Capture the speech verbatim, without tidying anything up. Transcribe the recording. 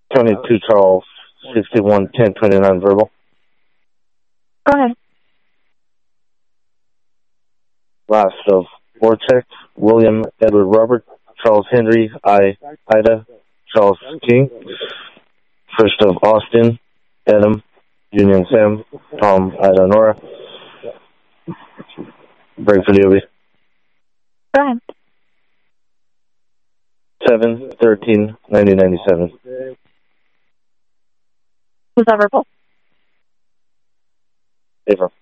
twenty-two Charles, sixty-one ten twenty-nine verbal. Go ahead. Last of Vortex, William Edward Robert, Charles Henry, I, Ida, Charles King. First of Austin, Adam, Union Sam, Tom, Ida, Nora. Break for the O B. Go ahead. seven thirteen ninety ninety-seven. Was that verbal? April.